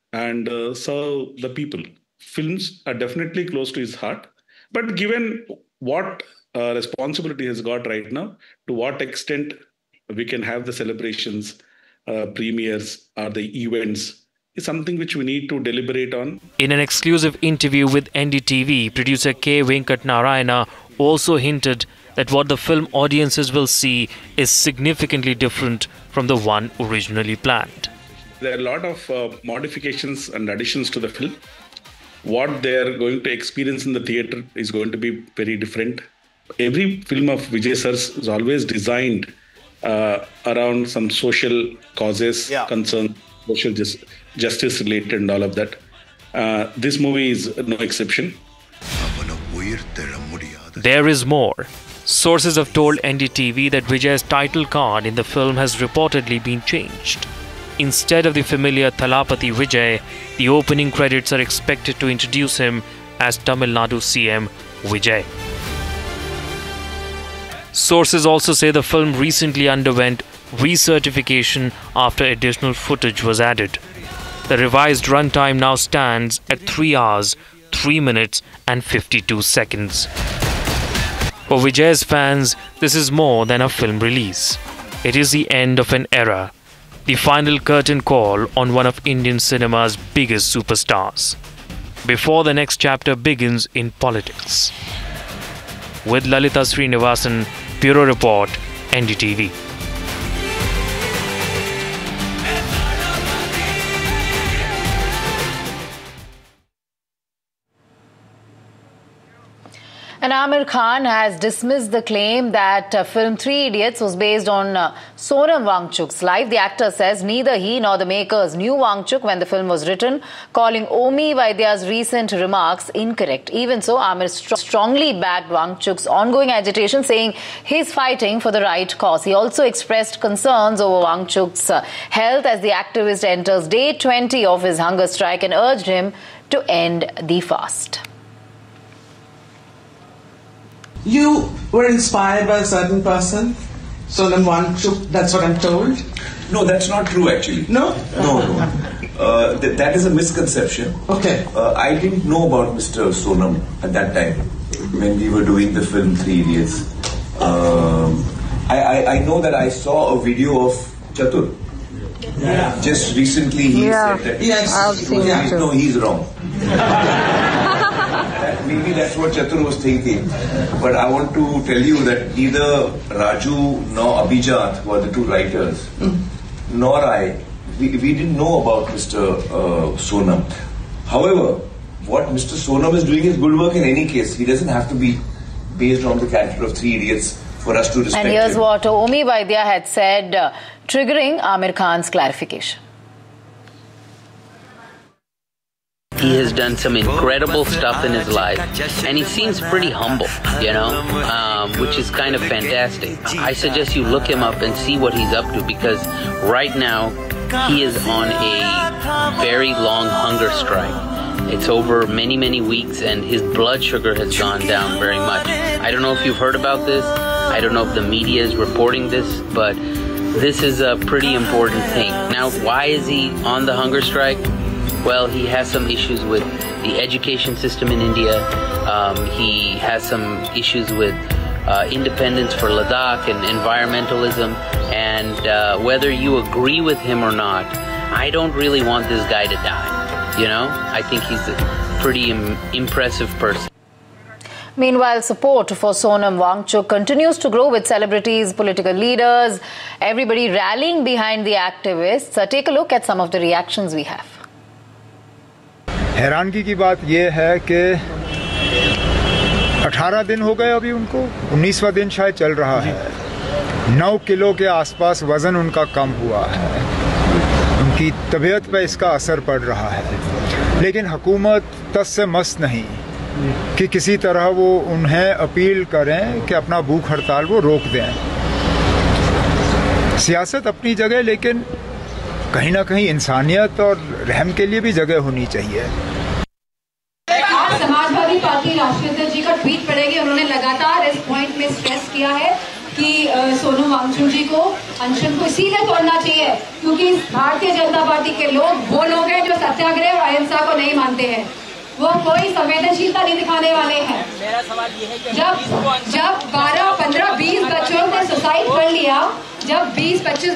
and serve the people. Films are definitely close to his heart. But given what responsibility he has got right now, to what extent we can have the celebrations, premieres, or the events is something which we need to deliberate on. In an exclusive interview with NDTV, producer K. Venkat Narayana also hinted that what the film audiences will see is significantly different from the one originally planned. There are a lot of modifications and additions to the film. What they are going to experience in the theater is going to be very different. Every film of Vijay Sir's is always designed around some social causes, concerns, social justice related, and all of that. This movie is no exception. There is more. Sources have told NDTV that Vijay's title card in the film has reportedly been changed. Instead of the familiar Thalapathy Vijay, the opening credits are expected to introduce him as Tamil Nadu CM Vijay. Sources also say the film recently underwent recertification after additional footage was added. The revised runtime now stands at 3 hours, 3 minutes and 52 seconds. For Vijay's fans, this is more than a film release. It is the end of an era. The final curtain call on one of Indian cinema's biggest superstars, before the next chapter begins in politics. With Lalita Srinivasan, Bureau Report, NDTV. And Aamir Khan has dismissed the claim that film Three Idiots was based on Sonam Wangchuk's life. The actor says neither he nor the makers knew Wangchuk when the film was written, calling Omi Vaidya's recent remarks incorrect. Even so, Aamir strongly backed Wangchuk's ongoing agitation, saying he's fighting for the right cause. He also expressed concerns over Wangchuk's health as the activist enters day 20 of his hunger strike and urged him to end the fast. You were inspired by a certain person, Sonam Wangchuk, that's what I'm told? No, that's not true actually. No? No. That is a misconception. Okay. I didn't know about Mr. Sonam at that time when we were doing the film Three Idiots. I know that I saw a video of Chatur. Yeah. Just recently he said that he's wrong. Maybe that's what Chatur was thinking. But I want to tell you that neither Raju nor Abhijat, who are the two writers, nor I, we didn't know about Mr. Sonam. However, what Mr. Sonam is doing is good work in any case. He doesn't have to be based on the character of Three Idiots for us to respect him. And here's what Omi Vaidya had said, triggering Aamir Khan's clarification. He has done some incredible stuff in his life, and he seems pretty humble, which is kind of fantastic. I suggest you look him up and see what he's up to, because right now he is on a very long hunger strike. It's over many, many weeks, and his blood sugar has gone down very much. I don't know if you've heard about this. I don't know if the media is reporting this, but this is a pretty important thing. Now, why is he on the hunger strike? Well, he has some issues with the education system in India. He has some issues with independence for Ladakh and environmentalism. And whether you agree with him or not, I don't really want this guy to die. I think he's a pretty impressive person. Meanwhile, support for Sonam Wangchuk continues to grow, with celebrities, political leaders, everybody rallying behind the activists. Take a look at some of the reactions we have. हैरानगी की बात यह है कि 18 दिन हो गए अभी उनको, 19वां दिन शायद चल रहा है। 9 किलो के आसपास वज़न उनका कम हुआ है। उनकी तबीयत पे इसका असर पड़ रहा है, लेकिन हुकूमत तस से मस नहीं कि किसी तरह वो उन्हें अपील करें कि अपना भूख हड़ताल वो रोक दें। सियासत अपनी जगह, लेकिन कहीं ना कहीं इंसानियत और रहम के लिए भी जगह होनी चाहिए। समाजवादी पार्टी राष्ट्रीय अध्यक्ष जी का ट्वीट पड़ेगी। उन्होंने लगातार इस पॉइंट में स्ट्रेस किया है कि सोनम वांगचुक जी को अनशन को इसीलिए तोड़ना चाहिए क्योंकि भारतीय जनता पार्टी के लोग वो लोग हैं जो सत्याग्रह और अहिंसा को नहीं मानते हैं, वो कोई संवेदनशीलता नहीं दिखाने वाले हैं। मेरा सवाल ये है कि जब 12, 15, 20 बच्चों ने सुसाइड कर लिया, जब 20, 25